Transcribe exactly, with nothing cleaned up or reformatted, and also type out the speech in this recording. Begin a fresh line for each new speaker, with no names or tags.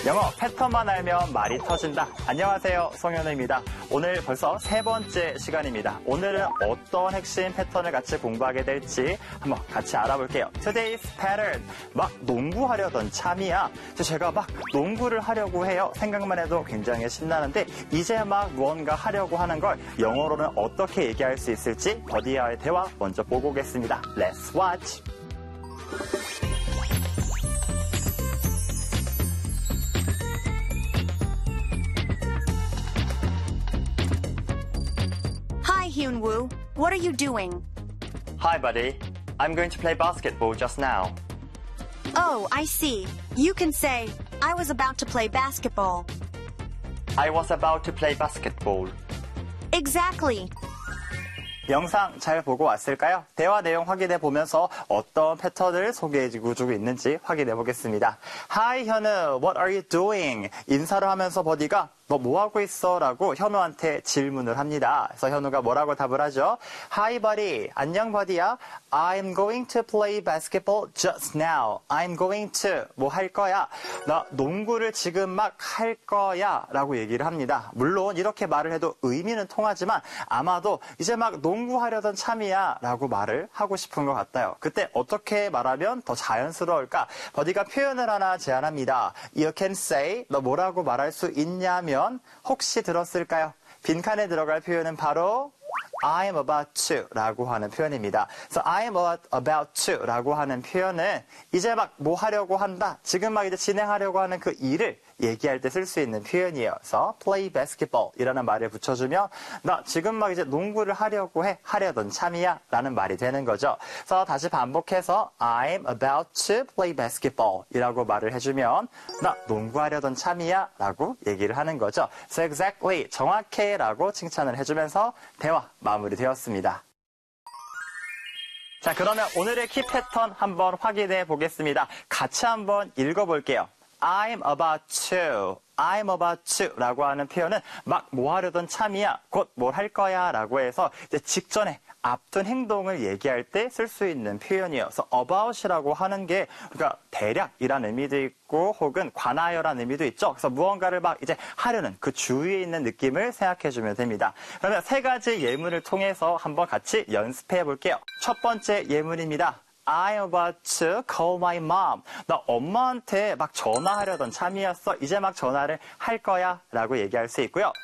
영어 패턴만 알면 말이 터진다. 안녕하세요, 송현우입니다. 오늘 벌써 세 번째 시간입니다. 오늘은 어떤 핵심 패턴을 같이 공부하게 될지 한번 같이 알아볼게요. Today's pattern. 막 농구하려던 참이야. 제가 막 농구를 하려고 해요. 생각만 해도 굉장히 신나는데 이제 막 무언가 하려고 하는 걸 영어로는 어떻게 얘기할 수 있을지 버디와의 대화 먼저 보고 오겠습니다. Let's watch.
Hi, Hyunwoo. What are you doing?
Hi, buddy. I'm going to play basketball just now.
Oh, I see. You can say, I was about to play basketball.
I was about to play basketball.
Exactly.
영상 잘 보고 왔을까요? 대화 내용 확인해 보면서 어떤 패턴을 소개해주고 있는지 확인해 보겠습니다. Hi, 현우. What are you doing? 인사를 하면서 버디가 너 뭐하고 있어? 라고 현우한테 질문을 합니다. 그래서 현우가 뭐라고 답을 하죠? Hi, buddy. 안녕, 버디야. I'm going to play basketball just now. I'm going to. 뭐 할 거야? 나 농구를 지금 막 할 거야. 라고 얘기를 합니다. 물론 이렇게 말을 해도 의미는 통하지만 아마도 이제 막 농구하려던 참이야. 라고 말을 하고 싶은 것 같아요. 그때 어떻게 말하면 더 자연스러울까? 버디가 표현을 하나 제안합니다. You can say. 너 뭐라고 말할 수 있냐면 혹시 들었을까요? 빈칸에 들어갈 표현은 바로 I'm about to 라고 하는 표현입니다. 그래서 I'm about to 라고 하는 표현은 이제 막 뭐 하려고 한다. 지금 막 이제 진행하려고 하는 그 일을 얘기할 때 쓸 수 있는 표현이에요. 그래서 play basketball 이라는 말을 붙여주면 나 지금 막 이제 농구를 하려고 해. 하려던 참이야. 라는 말이 되는 거죠. 그래서 다시 반복해서 I'm about to play basketball 이라고 말을 해주면 나 농구하려던 참이야. 라고 얘기를 하는 거죠. So exactly. 정확해. 라고 칭찬을 해주면서 대화 마무리되었습니다. 자, 그러면 오늘의 키 패턴 한번 확인해 보겠습니다. 같이 한번 읽어볼게요. I'm about to, I'm about to 라고 하는 표현은 막 뭐 하려던 참이야, 곧 뭘 할 거야 라고 해서 이제 직전에 앞둔 행동을 얘기할 때 쓸 수 있는 표현이에요. 그래서 about이라고 하는 게 그러니까 대략이라는 의미도 있고 혹은 관하여라는 의미도 있죠. 그래서 무언가를 막 이제 하려는 그 주위에 있는 느낌을 생각해 주면 됩니다. 그러면 세 가지 예문을 통해서 한번 같이 연습해 볼게요. 첫 번째 예문입니다. I'm about to call my mom. 나 엄마한테 막 전화하려던 참이었어. 이제 막 전화를 할 거야. 라고 얘기할 수 있고요.